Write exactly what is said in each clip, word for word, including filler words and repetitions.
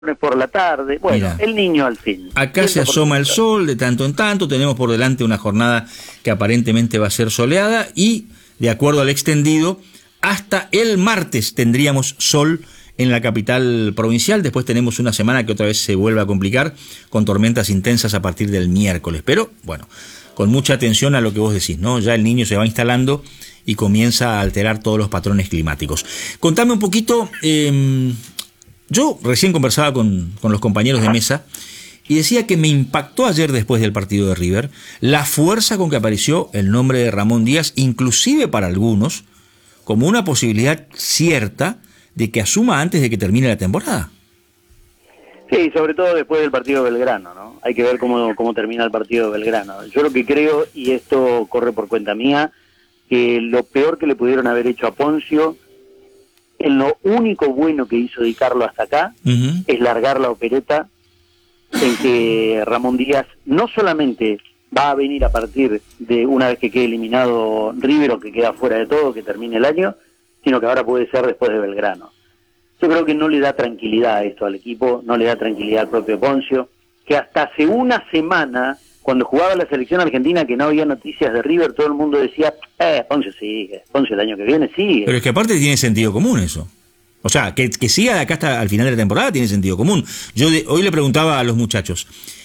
por la tarde, bueno, Mira, el niño al fin. Acá se asoma el sol de tanto en tanto, tenemos por delante una jornada que aparentemente va a ser soleada y, de acuerdo al extendido, hasta el martes tendríamos sol en la capital provincial. Después tenemos una semana que otra vez se vuelve a complicar con tormentas intensas a partir del miércoles, pero bueno, con mucha atención a lo que vos decís, ¿no? Ya el niño se va instalando y comienza a alterar todos los patrones climáticos. Contame un poquito, eh, yo recién conversaba con, con los compañeros de mesa y decía que me impactó ayer después del partido de River la fuerza con que apareció el nombre de Ramón Díaz, inclusive para algunos, como una posibilidad cierta de que asuma antes de que termine la temporada. Sí, sobre todo después del partido de Belgrano, ¿no? Hay que ver cómo, cómo termina el partido de Belgrano. Yo lo que creo, y esto corre por cuenta mía, que lo peor que le pudieron haber hecho a Poncio, en lo único bueno que hizo Di Carlo hasta acá, uh-huh. es largar la opereta en que Ramón Díaz no solamente va a venir a partir de una vez que quede eliminado River o que queda fuera de todo, que termine el año, sino que ahora puede ser después de Belgrano. Yo creo que no le da tranquilidad esto al equipo, no le da tranquilidad al propio Poncio, que hasta hace una semana, cuando jugaba la selección argentina, que no había noticias de River, todo el mundo decía, eh, Poncio sigue, Poncio el año que viene sigue. Pero es que aparte tiene sentido común eso. O sea, que, que siga de acá hasta al final de la temporada tiene sentido común. Yo de, hoy le preguntaba a los muchachos,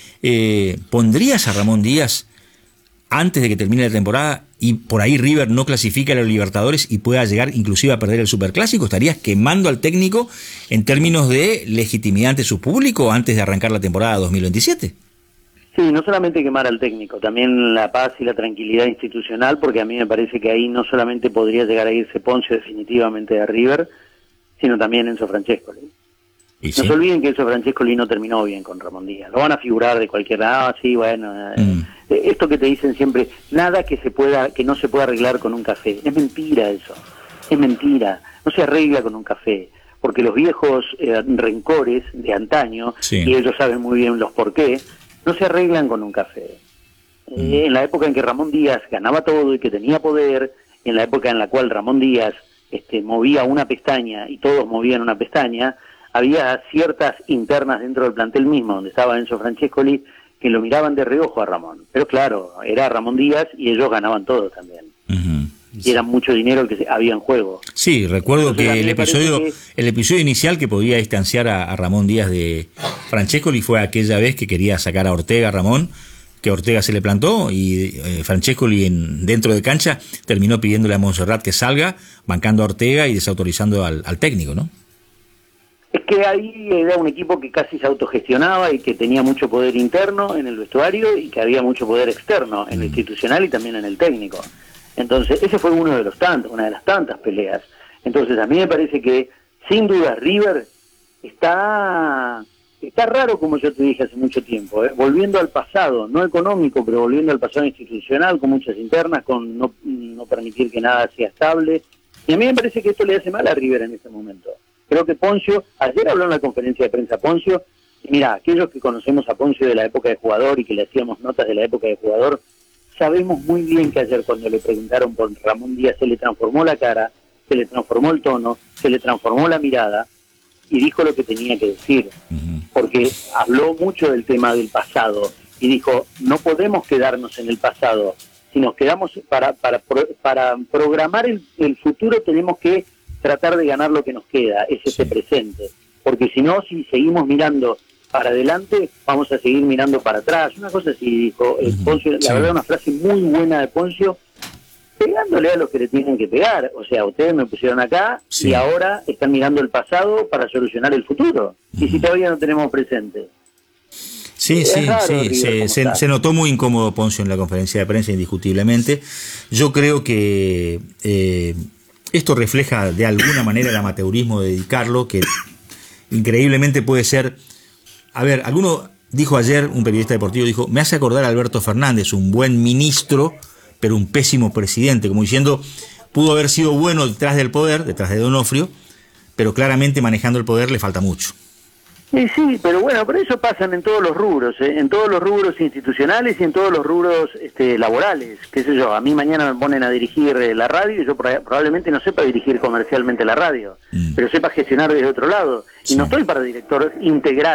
eh, ¿pondrías a Ramón Díaz antes de que termine la temporada y por ahí River no clasifica a los Libertadores y pueda llegar inclusive a perder el Superclásico? ¿Estarías quemando al técnico en términos de legitimidad ante su público antes de arrancar la temporada dos mil veintisiete? Sí, no solamente quemar al técnico, también la paz y la tranquilidad institucional, porque a mí me parece que ahí no solamente podría llegar a irse Poncio definitivamente de River, sino también Enzo Francescoli. ¿Y sí? No se olviden que Enzo Francescoli no terminó bien con Ramón Díaz. Lo van a figurar de cualquier lado, ah, sí, bueno, mm. eh, esto que te dicen siempre, nada que se pueda, que no se pueda arreglar con un café. Es mentira eso, es mentira. No se arregla con un café, porque los viejos eh, rencores de antaño, sí. y ellos saben muy bien los por qué, no se arreglan con un café. Mm. Eh, en la época en que Ramón Díaz ganaba todo y que tenía poder, en la época en la cual Ramón Díaz este, movía una pestaña y todos movían una pestaña, había ciertas internas dentro del plantel mismo, donde estaba Enzo Francescoli, que lo miraban de reojo a Ramón. Pero claro, era Ramón Díaz y ellos ganaban todo también. Uh-huh. Y era mucho dinero que había en juego. Sí, recuerdo Entonces, que el episodio que... el episodio inicial que podía distanciar a, a Ramón Díaz de Francescoli fue aquella vez que quería sacar a Ortega, Ramón, que Ortega se le plantó y eh, Francescoli en, dentro de cancha terminó pidiéndole a Montserrat que salga, bancando a Ortega y desautorizando al, al técnico, ¿no? Es que ahí era un equipo que casi se autogestionaba y que tenía mucho poder interno en el vestuario y que había mucho poder externo en lo institucional y también en el técnico. Entonces, ese fue uno de los tantos, una de las tantas peleas. Entonces, a mí me parece que, sin duda, River está está raro, como yo te dije hace mucho tiempo, ¿eh? volviendo al pasado, no económico, pero volviendo al pasado institucional, con muchas internas, con no, no permitir que nada sea estable. Y a mí me parece que esto le hace mal a River en este momento. Creo que Poncio, ayer habló en la conferencia de prensa Poncio, y mira, aquellos que conocemos a Poncio de la época de jugador y que le hacíamos notas de la época de jugador, sabemos muy bien que ayer cuando le preguntaron por Ramón Díaz se le transformó la cara, se le transformó el tono, se le transformó la mirada y dijo lo que tenía que decir, uh-huh. porque habló mucho del tema del pasado y dijo, no podemos quedarnos en el pasado, si nos quedamos para, para, para programar el, el futuro tenemos que tratar de ganar lo que nos queda, es ese sí. presente, porque si no, si seguimos mirando para adelante, vamos a seguir mirando para atrás, una cosa así dijo el Poncio, la sí. verdad una frase muy buena de Poncio, pegándole a los que le tienen que pegar, o sea, ustedes me pusieron acá sí. y ahora están mirando el pasado para solucionar el futuro, uh-huh. y si todavía no tenemos presente. Sí, es sí, raro, sí, se, se, se notó muy incómodo Poncio en la conferencia de prensa, indiscutiblemente. Yo creo que eh, esto refleja de alguna manera el amateurismo de Di Carlo, que increíblemente puede ser... A ver, alguno dijo ayer, un periodista deportivo dijo, me hace acordar a Alberto Fernández, un buen ministro, pero un pésimo presidente, como diciendo, pudo haber sido bueno detrás del poder, detrás de Donofrio, pero claramente manejando el poder le falta mucho. Y sí, pero bueno, pero eso pasan en todos los rubros, ¿eh? En todos los rubros institucionales y en todos los rubros este, laborales. Qué sé yo, a mí mañana me ponen a dirigir eh, la radio y yo probablemente no sepa dirigir comercialmente la radio, mm. pero sepa gestionar desde otro lado. Y sí. no estoy para director integral